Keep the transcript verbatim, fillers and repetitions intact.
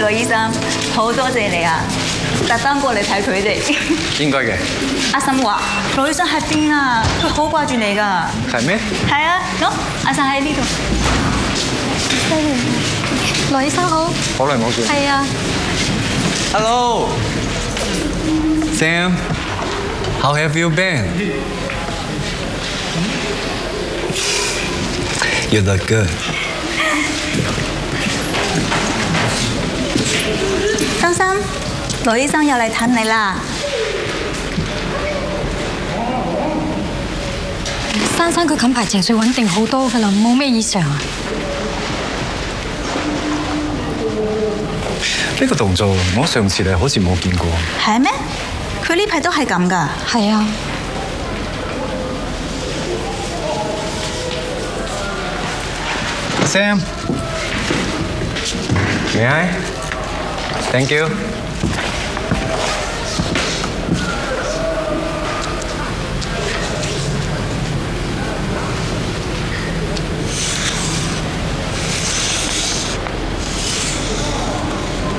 羅醫生，好多謝你啊！特登過嚟睇佢哋。 應該嘅。 阿嬸話：羅醫生喺邊啊？佢好掛住你㗎。 係咩？ 係啊，咁阿嬸喺呢度。 犀利！羅醫生好。 好耐冇見。 係啊。 Hello, Sam. How have you been? You look good. 珊珊，羅醫生又嚟睇你啦。 珊珊佢近排情緒穩定好多㗎啦，冇咩異常啊。 呢個動作我上次咧好似冇見過。 係咩？佢呢排都係咁㗎。 係啊。 Sam, may I? Thank you.